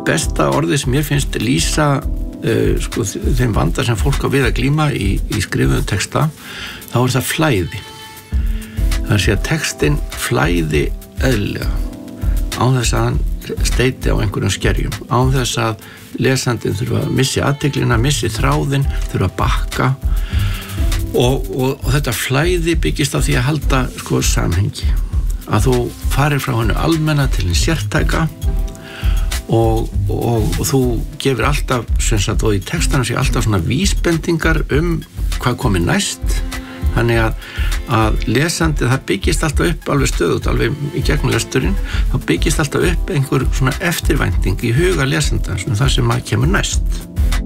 besta orðið sem mér finnst lýsa þeim vanda sem fólk á við að glíma í skrifuðum texta, þá það flæði. Það sé að textin flæði eðlilega án þess að hann steiti á einhverjum skerjum, án þess að lesandinn þurfa að missi athyglinna, missi þráðinn, þurfa að bakka og þetta flæði byggist á því að halda samhengi, að þú farir frá hennu almenna til hinn sértæka og þú gefur alltaf, sem sagt, og í textanum sé alltaf svona vísbendingar hvað komi næst. Þannig að lesandi, það byggist alltaf upp alveg stöðugt, alveg í gegnum lesturinn, þá byggist alltaf upp einhver svona eftirvænting í huga lesanda, svona það sem kemur næst.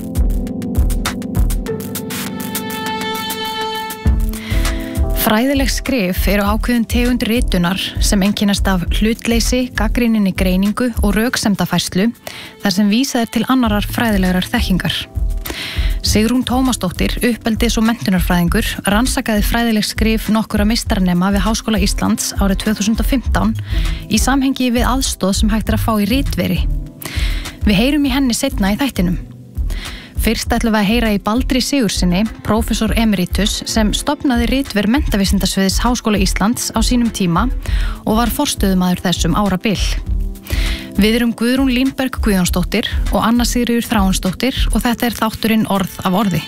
Fræðileg skrif eru ákveðin tegund ritunar sem einkennast af hlutleysi, gagnrýninni greiningu og röksemdafærslu, þar sem vísað til annarar fræðilegrar þekkingar. Sigrún Tómasdóttir, uppeldis- og menntunarfræðingur, rannsakaði fræðileg skrif nokkura meistarnema við Háskóla Íslands árið 2015 í samhengi við aðstoð sem hægt að fá í ritveri. Við heyrum í henni seinna í þættinum. Fyrst ætlum við að heyra í Baldri Sigurðssyni, prófessor emeritus, sem stofnaði ritver menntavísindasviðs Háskóla Íslands á sínum tíma og var forstöðumaður þessum árabil. Við erum Guðrún Línberg Guðjónsdóttir og Anna Sigríður Þráinsdóttir og þetta þátturinn Orð af orði.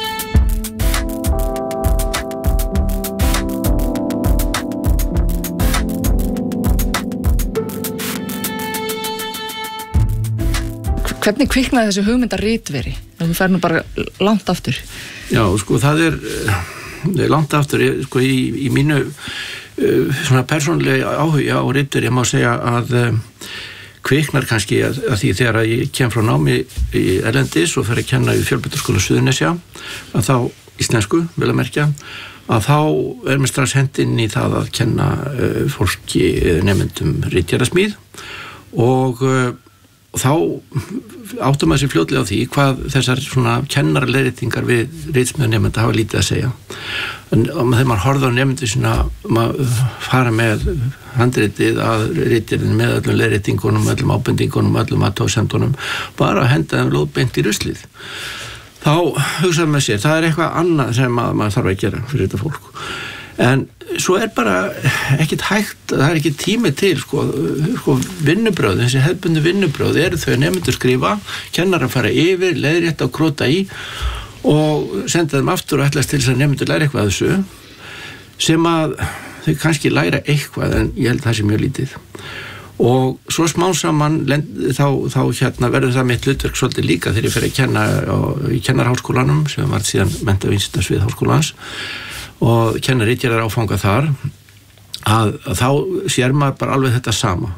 Hvernig kviknaði þessi hugmynd að ritveri? Þú fer nú bara langt aftur. Já, það langt aftur, í mínu svona persónulega áhuga á ritveri, ég má segja að kviknar kannski að því þegar ég kem frá námi í erlendis og fer að kenna í Fjölbrautaskóla Suðurnesja, að þá íslensku, vel að merkja, að þá mér strax hendinn í það að kenna fólki, nemendum ritgerðasmíð og þá áttum maður sér fljótlega á því hvað þessar svona kennaraleiðréttingar við ritsmíðanemenda hafa lítið að segja. En þegar maður horfði á nemendur sína, maður fara með handritið að ritgerðinni með öllum leiðréttingunum, öllum ábendingunum, öllum athugasemdunum, bara að henda þeim lóðbeint í ruslið. Þá hugsaði maður sér, það eitthvað annað sem maður þarf að gera fyrir þetta fólk. En svo bara ekkert hægt, það ekki tími til vinnubröð, þessi hefðbundu vinnubröð eru þau að nemendur skrifa, kennarar fara yfir, leiðrétta og króta í og senda þeim aftur og ætlast til þess að nemendur læra eitthvað að þessu sem að þau kannski læra eitthvað, en ég held það sé mjög lítið. Og svo smá saman þá verður það mitt hlutverk svolítið líka þegar ég fer að kenna í Kennaraháskólanum sem var síðan menntavísindasvið Háskólans og kenna ritgerðar áfanga þar að þá sér maður bara alveg þetta sama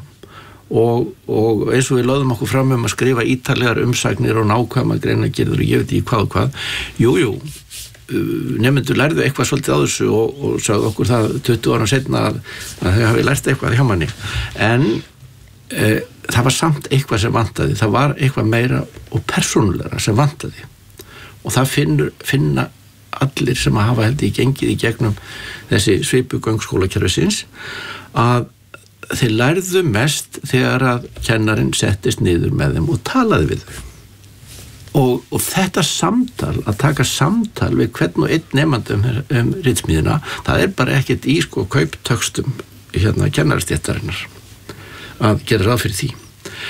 og eins og við lögðum okkur fram að skrifa ítarlegar umsagnir og nákvæma greinargerðir og ég veit ekki hvað jú, nemendur lærðu eitthvað svolítið á þessu og sagði okkur það 20 ára seinna að þau hafi lært eitthvað hjá manni en það var samt eitthvað sem vantaði, það var eitthvað meira og persónulegra sem vantaði og það finna allir sem að hafa held í gengið í gegnum þessi svipugöng skólakerfisins að þeir lærðu mest þegar að kennarinn settist niður með þeim og talaði við þau og þetta samtal, að taka samtal við hvern og einn nemandi ritsmíðina, það bara ekkert í kauptöxtum kennarastéttarinnar að gera ráð fyrir því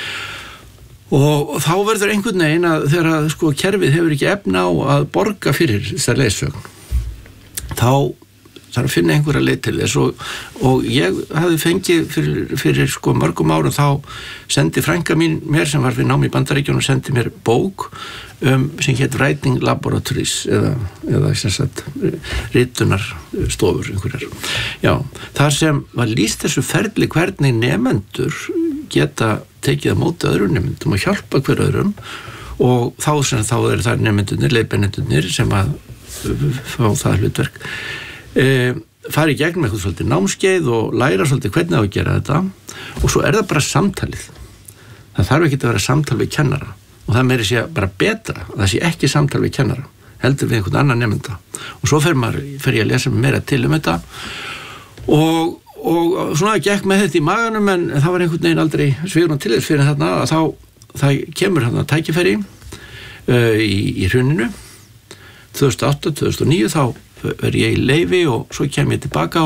og þá verður einhvern veginn að þegar kerfið hefur ekki efni á að borga fyrir þessar leiðsögn þá þarf að finna einhverja leið til þess og ég hafði fengið fyrir mörgum árum þá sendi frænka mín mér sem var fyrir námi í Bandaríkjunum og sendi mér bók sem hét Writing Laboratories eða sem sagt ritunarstofur einhverjar. Já, þar sem var lýst þessu ferli hvernig nemendur geta tekið á móti öðrum nemendum og hjálpa hver öðrum og þá eru það nemendurnir, leiðbeinendurnir sem að fá það hlutverk fara í gegnum eitthvað svolítið námskeið og læra svolítið hvernig á að gera þetta og svo það bara samtalið það þarf ekki að vera samtal við kennara og það meiri sé bara betra að það sé ekki samtal við kennara heldur við einhvern annan nemenda og svo fer ég að lesa meira til þetta og svona gekk með þetta í maganum en það var einhvern veginn aldrei svigrúm til þess fyrir þarna að þá það kemur hann að tækifæri í hruninu 2008, 2009 þá ég í leyfi og svo kem ég tilbaka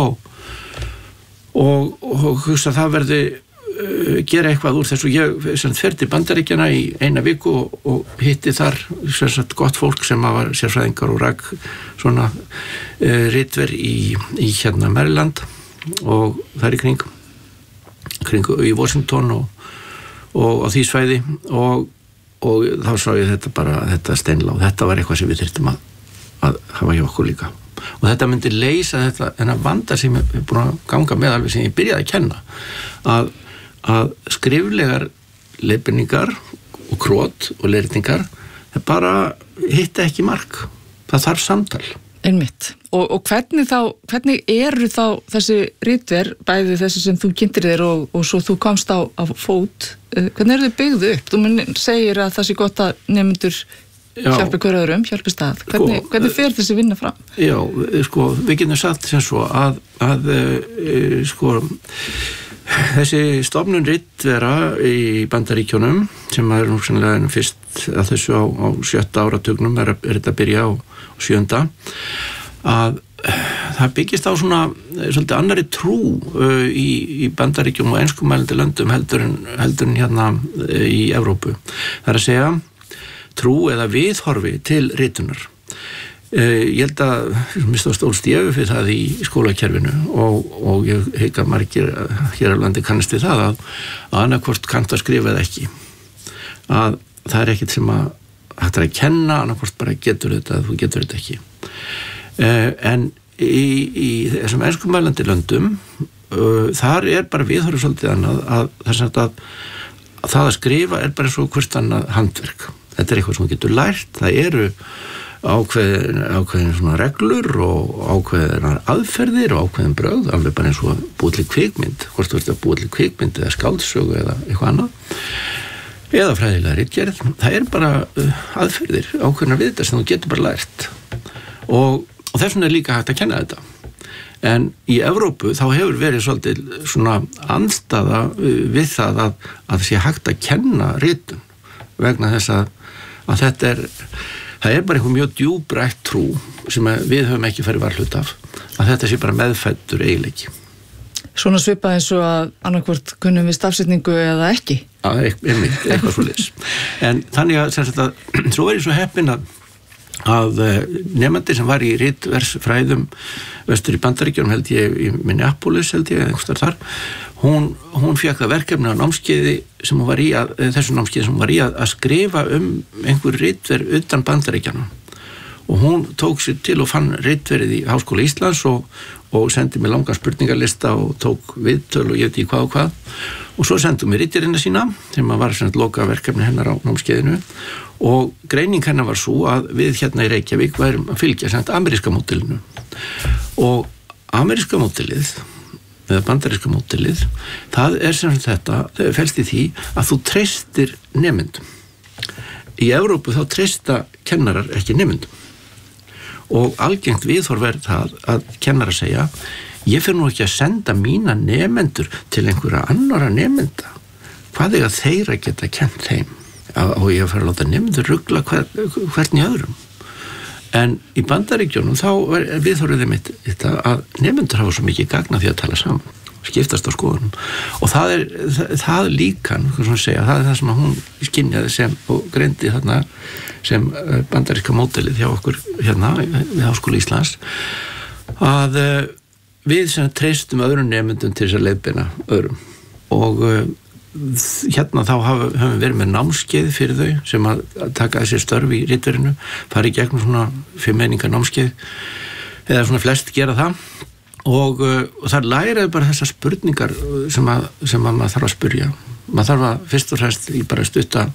og hugsa að það verði gera eitthvað úr þessu. Ég fer til Bandaríkjanna í eina viku og hitti þar gott fólk sem var sérfræðingar og rak svona ritver í hérna Maryland og þar í kring í Washington og á því svæði og þá sá ég þetta steinlá, þetta var eitthvað sem við þyrftum að hafa hjá okkur líka og þetta myndi leysa þetta en að vanda sem ég er búin að ganga með alveg sem ég byrjaði að kenna að skriflegar leiðbeiningar og krot og leiðréttingar það bara hitta ekki mark, það þarf samtal. Einmitt. Og hvernig eru þá þessi ritver, bæði þessi sem þú kynntir þér og svo þú komst á fót, hvernig eru þau byggðu upp? Þú segir að það sé gott að nemendur hjálpi hver öðrum, hjálpi stað. Hvernig fer þessi vinna fram? Já, við getum sagt sem svo að þessi stofnun ritvera í Bandaríkjunum sem er nú sennilega fyrst að þessu á 7. áratugnum er þetta að byrja á 7. að það byggist á svona svolítið annari trú í Bandaríkjum og enskumælandi löndum heldur en hérna í Evrópu. Það er að segja trú eða viðhorfi til ritunar. Ég held að mista stólstíðu fyrir það í skólakerfinu og ég hygg að margir hér á landi kannast við það að annarkvort kannt að skrifa eða ekki. Að það er ekkert sem að hægt að kenna, annarkvort bara getur þetta eða þú getur þetta ekki. En í þessum enskumælandi löndum þar er bara viðhorfið svolítið annað að það að skrifa er bara svo hvort annað handverk. Þetta er eitthvað sem þú getur lært, það eru ákveðin svona reglur og ákveðin aðferðir og ákveðin brögð, alveg bara eins og búið til kvikmynd, hvort þú ert að búið til kvikmynd eða skáldsögu eða eitthvað annað eða fræðilega ritgerð, það er bara aðferðir, ákveðina við þetta sem þú getur bara lært og þess vegna er líka hægt að kenna þetta en í Evrópu þá hefur verið svolítið svona andstaða við það að sé hægt að kenna ritun vegna þess að þetta það er bara eitthvað mjög djúbrætt trú sem við höfum ekki farið varhlut af að þetta sé bara meðfæddur eiginleiki. Svona svipað eins og að annarkvort kunnum við stafsetningu eða ekki? Eitthvað svoleiðis. En þannig að svo er ég svo heppinn að nemandi sem var í ritversfræðum vestur í Bandaríkjunum held ég í Minneapolis einhverstaðar þar hún fékk það verkefni á námskeiði sem hún var í þessu námskeiði sem hún var í að skrifa einhver ritver utan Bandaríkjanna og hún tók sér til og fann ritverið í Háskóla Íslands og sendi mér langan spurningarlista og tók viðtöl og ég veit ekki hvað og hvað og svo sendi mér ritgerina sína sem var loka verkefni hennar á námskeiðinu og greining hennar var svo að við hérna í Reykjavík værum að fylgja ameríska módelinu og ameríska módelið eða bandaríska módelið það er sem þetta felst í því að þú treystir nemendum í Evrópu þá treysta kennarar ekki nemendum og algengt viðhorf er það að kennarar segja ég fer nú ekki að senda mína nemendur til einhverja annara nemenda hvað er að þeirra geta kennt þeim og ég fer að láta nemendur rugla hvern í öðrum en í Bandaríkjunum þá er viðhorfið mitt þetta að nemendur hafa svo mikið gagn af því að tala saman skiptast á skoðunum og það líkan segja, það er það sem að hún skynjaði sem og greindi þarna sem bandaríska módelið hjá okkur hérna við Háskóla Íslands að við sem treystum öðrum nemendum til þess að leiðbeina öðrum og hérna þá höfum við verið með námskeið fyrir þau sem að taka þessi störf í ritverinu fara í gegnum svona 5 eininga námskeið eða svona flest gera það og þar læraði bara þessar spurningar sem að maður þarf að spyrja maður þarf að fyrst og fremst í bara stutta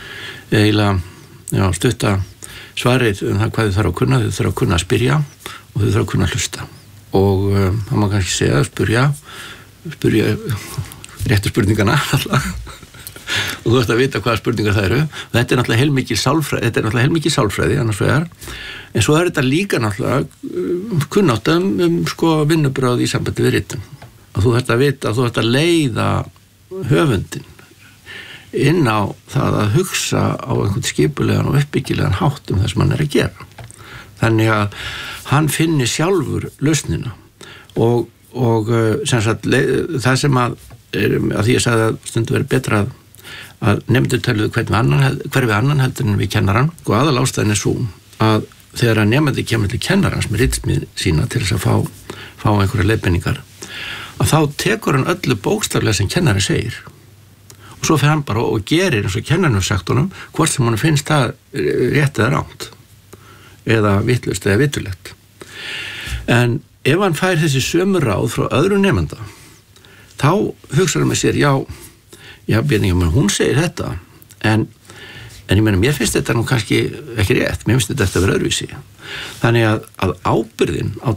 svarið það hvað þau þarf að kunna þau þarf að kunna að spyrja og þau þarf að kunna að hlusta og það má kannski segja spyrja réttu spurningana alltaf og þú ætti að vita hvaða spurningar það eru og þetta er náttúrulega heilmikið sálfræði annars vegar en svo er þetta líka náttúrulega kunnátt vinnubrögð í sambandi við ritun og þú þarft að vita að þú þarft að leiða höfundin inn á það að hugsa á einhvern skipulegan og uppbyggilegan hátt það sem hann að gera. Þannig að hann finni sjálfur lausnina og sem sagt, það sem að því ég sagði að stundu verið betra að nemendur töluðu hver við annan heldur en við kennaran og aðal ástæðin svo að þegar að nemendur kemur til kennarans með ritsmíð sína til þess að fá einhverja leiðbeiningar að þá tekur hann öllu bókstaflega sem kennari segir og svo fer hann bara og gerir eins og kennarinn sagt honum hvort sem hann finnst það rétt eða rangt eða vitlaust eða vitulegt en ef hann fær þessi sömu ráð frá öðrum nemenda þá hugsaður hann með sér hún segir þetta en ég meina, mér finnst þetta nú kannski ekki rétt, mér finnst þetta að vera öðruvísi. Þannig að ábyrgðin á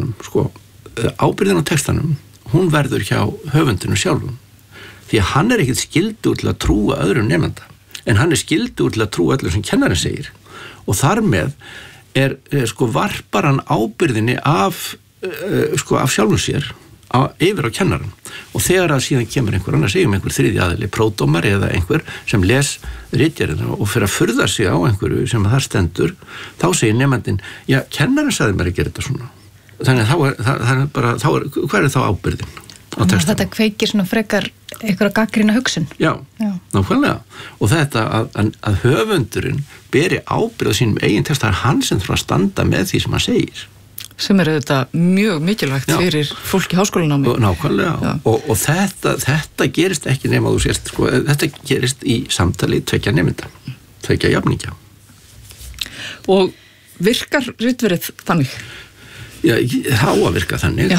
textanum, hún verður hjá höfundinu sjálfum. Því að hann ekkert skyldur til að trúa öðrum nemenda, en hann skyldur til að trúa öllum sem kennarinn segir. Og þar með varpar hann ábyrgðinni af sjálfum sér yfir á kennaran og þegar að síðan kemur einhver þriðji aðili, prófdómari eða einhver sem les ritgerðina og fyrir að furða sig á einhverju sem að það stendur þá segir nemandinn, kennarinn sagði mér að gera þetta svona þannig að hver þá ábyrgðin á textanum? Þetta kveikir svona frekar einhverja gagnrýna hugsun. Já, nákvæmlega og þetta að höfundurinn beri ábyrgð á sínum eigin text, það hann sem þarf að standa með því sem hann segir sem þetta mjög mikilvægt fyrir fólk í háskólanámi. Nákvæmlega og þetta gerist ekki nema þú sést, þetta gerist í samtali tveggja nemenda, tveggja jafningja. Og virkar ritverið þannig? Já, það á að virka þannig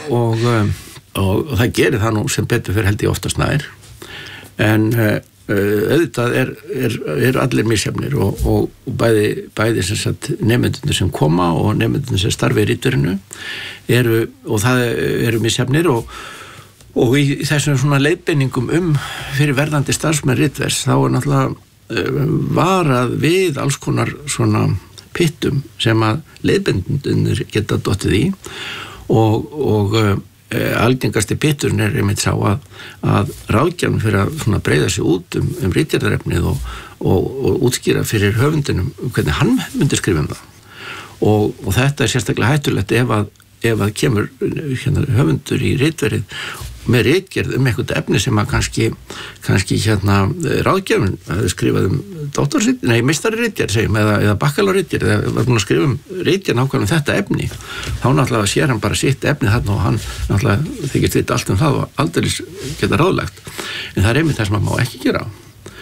og það gerir það nú sem betur fyrir held ég oftast nær en auðvitað er allir misjafnir og bæði sem sagt nemendurnir sem koma og nemendurnir sem starfa í ritverinu og það eru misjafnir og í þessum svona leiðbeiningum fyrir verðandi starfsmenn ritvers þá náttúrulega varað við alls konar svona pittum sem að leiðbeinendurnir geta dottið í og algengasti pitturinn einmitt sá að ráðgjafinn fyrir að breyða sig út ritgerðarefnið og útskýra fyrir höfundinum hvernig hann myndi skrifa það og þetta sérstaklega hættulegt ef að kemur höfundur í ritverið með ritgerð eitthvað efni sem að kannski ráðgjafinn skrifað meistari ritgerð segjum eða bakkalárritgerð eða var búin að skrifa ritgerð nákvæmlega þetta efni þá náttúrulega sér hann bara sitt efni þarna og hann náttúrulega þykist vita allt það og aldrei geta ráðlegt en það einmitt það sem maður má ekki gera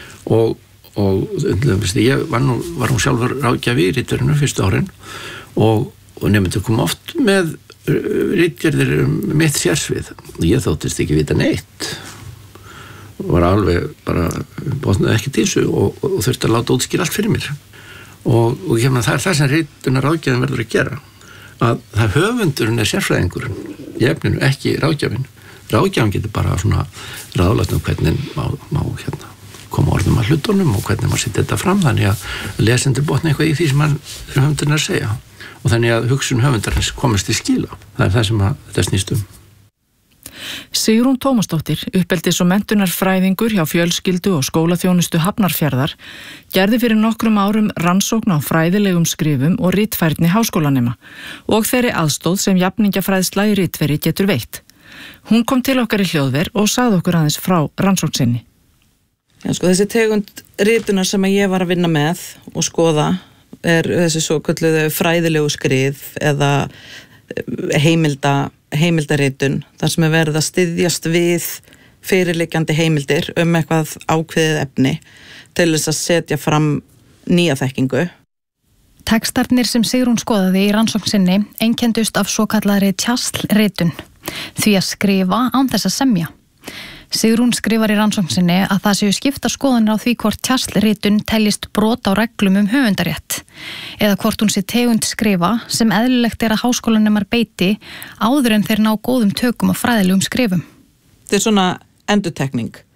og ég var nú sjálfur ráðgjafi í ritverinu fyrstu árin og nemendur kom oft með ritgerðir mitt sérsvið og ég þóttist ekki vita neitt var alveg bara botnaði ekki til þessu og þurfti að láta útskýra allt fyrir mér og það er það sem ritunar ráðgjafinn verður að gera að það höfundurinn sérfræðingurinn í efninu, ekki ráðgjafinn getur bara svona ráðlagt hvernig má koma orðum að hlutunum og hvernig maður setja þetta fram þannig að lesendur botna eitthvað í því sem höfundurinn að segja og þannig að hugsun höfundarins komast í skila. Það er það sem þetta snýst Sigrún Tómasdóttir, uppeldis- og menntunarfræðingur hjá fjölskyldu og skólaþjónustu Hafnarfjarðar, gerði fyrir nokkrum árum rannsókn á fræðilegum skrifum og ritfærni háskólanema og þeirri aðstóð sem jafningjafræðsla í ritveri getur veitt. Hún kom til okkar í hljóðver og sagði okkur aðeins frá rannsókn sinni. Já, þessi tegund ritunar sem ég var að vinna með og skoða þessi svo kölluðu fræðilegu skrif eða heimildaritun þar sem verið að styðjast við fyrirliggjandi heimildir eitthvað ákveðið efni til þess að setja fram nýja þekkingu. Textarnir sem Sigrún skoðaði í rannsókn sinni einkendust af svokallaðri tjaslritun, því að skrifa án þess að semja. Sigrún skrifar í rannsókn sinni að það séu skiptar skoðanir á því hvort tjaslritun teljist brot á reglum höfundarétt eða hvort hún sé tegund skrifa sem eðlilegt að háskólanemar beiti áður en þeir ná góðum tökum á fræðilegum skrifum. Þetta er svona endurtekning